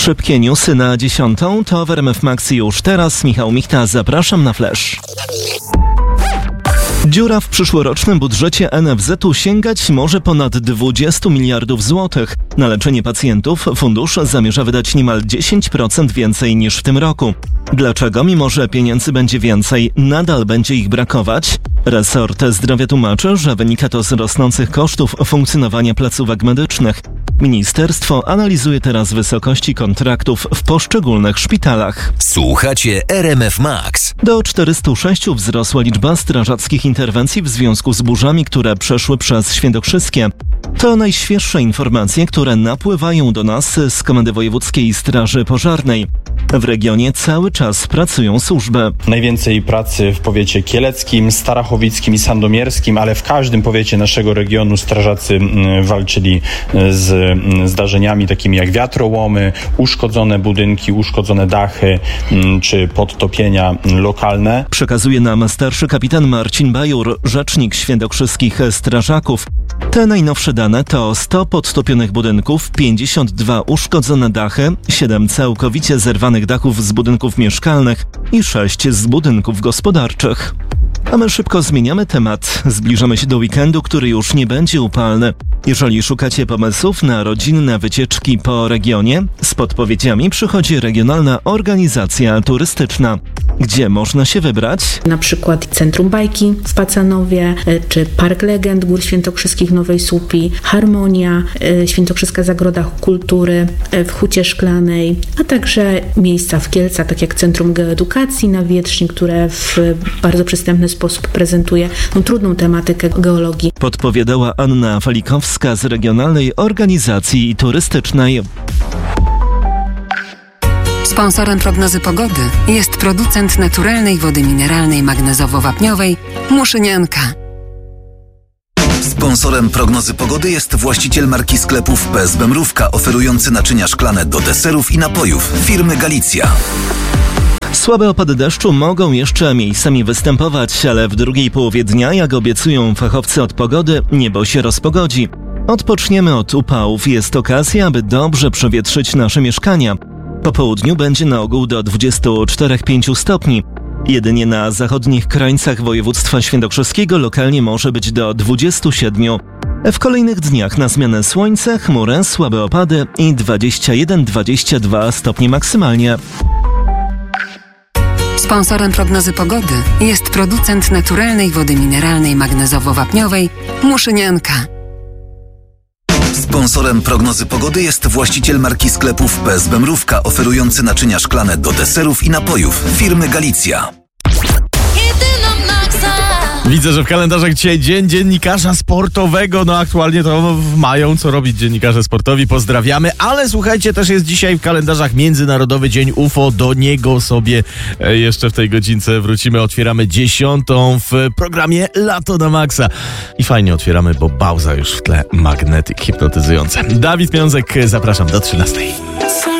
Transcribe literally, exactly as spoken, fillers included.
Szybkie newsy na dziesiątą, to w R M F Max już teraz. Michał Michta, zapraszam na Flash. Dziura w przyszłorocznym budżecie N F Z-u sięgać może ponad dwadzieścia miliardów złotych. Na leczenie pacjentów fundusz zamierza wydać niemal dziesięć procent więcej niż w tym roku. Dlaczego, mimo że pieniędzy będzie więcej, nadal będzie ich brakować? Resort Zdrowia tłumaczy, że wynika to z rosnących kosztów funkcjonowania placówek medycznych. Ministerstwo analizuje teraz wysokości kontraktów w poszczególnych szpitalach. Słuchacie R M F Max. Do czterystu sześciu wzrosła liczba strażackich interwencji w związku z burzami, które przeszły przez Świętokrzyskie. To najświeższe informacje, które napływają do nas z Komendy Wojewódzkiej Straży Pożarnej. W regionie cały czas pracują służby. Najwięcej pracy w powiecie kieleckim, starachowickim i sandomierskim, ale w każdym powiecie naszego regionu strażacy walczyli z zdarzeniami takimi jak wiatrołomy, uszkodzone budynki, uszkodzone dachy czy podtopienia lokalne. Przekazuje nam starszy kapitan Marcin Bajur, rzecznik świętokrzyskich strażaków. Te najnowsze dane to sto podtopionych budynków, pięćdziesiąt dwa uszkodzone dachy, siedem całkowicie zerwanych dachów z budynków mieszkalnych i sześć z budynków gospodarczych. A my szybko zmieniamy temat. Zbliżamy się do weekendu, który już nie będzie upalny. Jeżeli szukacie pomysłów na rodzinne wycieczki po regionie, z podpowiedziami przychodzi Regionalna Organizacja Turystyczna. Gdzie można się wybrać? Na przykład Centrum Bajki w Pacanowie, czy Park Legend Gór Świętokrzyskich w Nowej Słupii, Harmonia, Świętokrzyska Zagroda Kultury w Hucie Szklanej, a także miejsca w Kielcach, tak jak Centrum Geoedukacji na Wietrznie, które w bardzo przystępny sposób prezentuje tą trudną tematykę geologii. Podpowiadała Anna Walikowska z Regionalnej Organizacji Turystycznej. Sponsorem prognozy pogody jest producent naturalnej wody mineralnej magnezowo-wapniowej Muszynianka. Sponsorem prognozy pogody jest właściciel marki sklepów P S B Mrówka, oferujący naczynia szklane do deserów i napojów, firmy Galicja. Słabe opady deszczu mogą jeszcze miejscami występować, ale w drugiej połowie dnia, jak obiecują fachowcy od pogody, niebo się rozpogodzi. Odpoczniemy od upałów. Jest okazja, aby dobrze przewietrzyć nasze mieszkania. Po południu będzie na ogół do dwudziestu czterech do pięciu stopni. Jedynie na zachodnich krańcach województwa świętokrzyskiego lokalnie może być do dwudziestu siedmiu. W kolejnych dniach na zmianę słońce, chmury, słabe opady i dwadzieścia jeden do dwudziestu dwóch stopni maksymalnie. Sponsorem prognozy pogody jest producent naturalnej wody mineralnej magnezowo-wapniowej Muszynianka. Sponsorem prognozy pogody jest właściciel marki sklepów P S B Mrówka, oferujący naczynia szklane do deserów i napojów, firmy Galicja. Widzę, że w kalendarzach dzisiaj Dzień Dziennikarza Sportowego. No aktualnie to mają co robić dziennikarze sportowi. Pozdrawiamy. Ale słuchajcie, też jest dzisiaj w kalendarzach Międzynarodowy Dzień U F O. Do niego sobie jeszcze w tej godzince wrócimy. Otwieramy dziesiątą w programie Lato na Maxa. I fajnie otwieramy, bo Bauza już w tle. Magnetyk hipnotyzujące. Dawid Miązek, zapraszam do trzynastej.